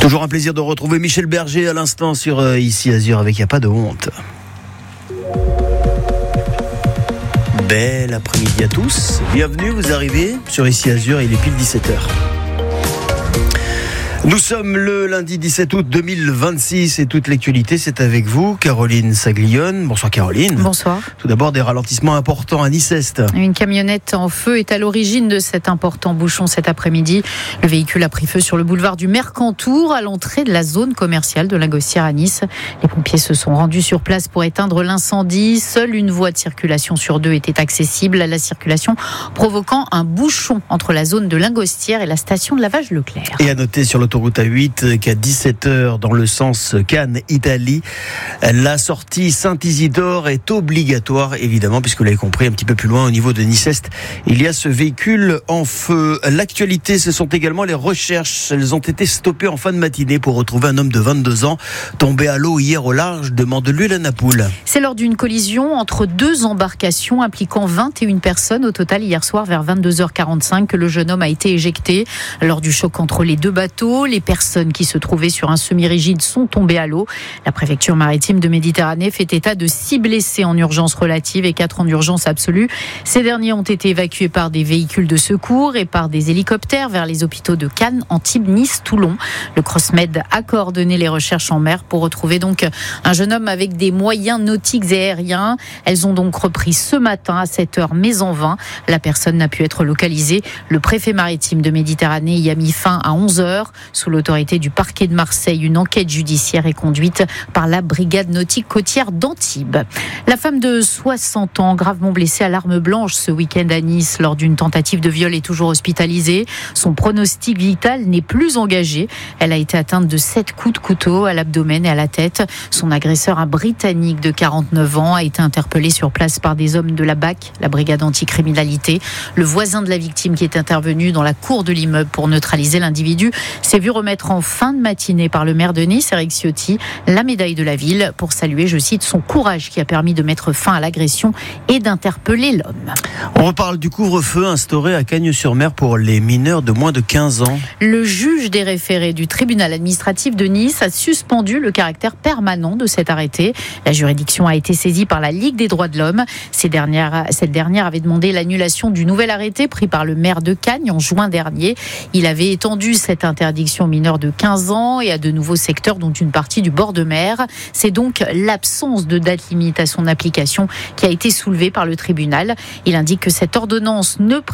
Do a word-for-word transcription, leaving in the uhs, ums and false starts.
Toujours un plaisir de retrouver Michel Berger à l'instant sur euh, Ici Azur avec Y a pas de honte. Bel après-midi à tous. Bienvenue, vous arrivez sur Ici Azur, il est pile dix-sept heures. Nous sommes le lundi dix-sept août deux mille vingt-six et toute l'actualité, c'est avec vous, Caroline Saglione. Bonsoir Caroline. Bonsoir. Tout d'abord, des ralentissements importants à Nice-Est. Une camionnette en feu est à l'origine de cet important bouchon cet après-midi. Le véhicule a pris feu sur le boulevard du Mercantour, à l'entrée de la zone commerciale de Lingostière à Nice. Les pompiers se sont rendus sur place pour éteindre l'incendie. Seule une voie de circulation sur deux était accessible à la circulation, provoquant un bouchon entre la zone de Lingostière et la station de lavage Leclerc. Et à noter sur l'autoroute A huit qu'à dix-sept heures dans le sens Cannes-Italie, la sortie Saint-Isidore est obligatoire, évidemment, puisque vous l'avez compris, un petit peu plus loin au niveau de Nice-Est, il y a ce véhicule en feu. L'actualité, ce sont également les recherches. Elles ont été stoppées en fin de matinée pour retrouver un homme de vingt-deux ans tombé à l'eau hier au large de Mandelieu-la-Napoule. C'est lors d'une collision entre deux embarcations impliquant vingt et une personnes au total hier soir vers vingt-deux heures quarante-cinq que le jeune homme a été éjecté. Lors du choc entre les deux bateaux, les personnes qui se trouvaient sur un semi-rigide sont tombées à l'eau. La préfecture maritime de Méditerranée fait état de six blessés en urgence relative et quatre en urgence absolue. Ces derniers ont été évacués par des véhicules de secours et par des hélicoptères vers les hôpitaux de Cannes, Antibes, Nice, Toulon. Le Crossmed a coordonné les recherches en mer pour retrouver donc un jeune homme avec des moyens nautiques et aériens. Elles ont donc repris ce matin à sept heures, mais en vain. La personne n'a pu être localisée. Le préfet maritime de Méditerranée y a mis fin à onze heures. Sous l'autorité du parquet de Marseille, une enquête judiciaire est conduite par la brigade nautique côtière d'Antibes. La femme de soixante ans, gravement blessée à l'arme blanche ce week-end à Nice lors d'une tentative de viol, est toujours hospitalisée. Son pronostic vital n'est plus engagé. Elle a été atteinte de sept coups de couteau à l'abdomen et à la tête. Son agresseur, un Britannique de quarante-neuf ans, a été interpellé sur place par des hommes de la B A C, la brigade anticriminalité. Le voisin de la victime, qui est intervenu dans la cour de l'immeuble pour neutraliser l'individu, s'est vu remettre en fin de matinée par le maire de Nice, Eric Ciotti, la médaille de la ville pour saluer, je cite, son courage qui a permis de mettre fin à l'agression et d'interpeller l'homme. On reparle du couvre-feu instauré à Cagnes-sur-Mer pour les mineurs de moins de quinze ans. Le juge des référés du tribunal administratif de Nice a suspendu le caractère permanent de cet arrêté. La juridiction a été saisie par la Ligue des droits de l'homme. Ces dernières, cette dernière avait demandé l'annulation du nouvel arrêté pris par le maire de Cagnes en juin dernier. Il avait étendu cette interdiction aux mineurs de quinze ans et à de nouveaux secteurs, dont une partie du bord de mer. C'est donc l'absence de date limite à son application qui a été soulevée par le tribunal. Il indique que cette ordonnance ne